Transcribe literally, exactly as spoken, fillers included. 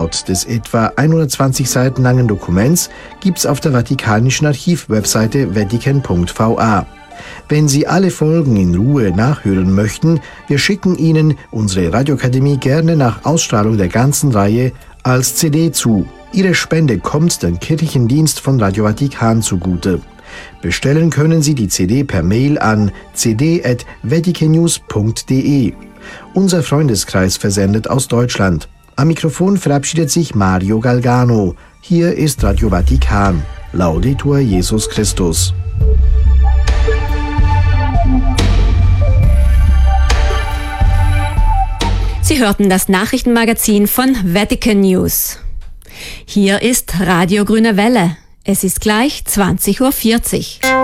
Download des etwa hundertzwanzig Seiten langen Dokuments gibt's auf der Vatikanischen Archiv-Webseite vatican punkt v a. Wenn Sie alle Folgen in Ruhe nachhören möchten, wir schicken Ihnen unsere Radioakademie gerne nach Ausstrahlung der ganzen Reihe als C D zu. Ihre Spende kommt dem Kirchendienst von Radio Vatikan zugute. Bestellen können Sie die C D per Mail an c d at vaticannews punkt d e. Unser Freundeskreis versendet aus Deutschland. Am Mikrofon verabschiedet sich Mario Galgano. Hier ist Radio Vatikan. Laudetur Jesus Christus. Sie hörten das Nachrichtenmagazin von Vatican News. Hier ist Radio Grüne Welle. Es ist gleich zwanzig Uhr vierzig.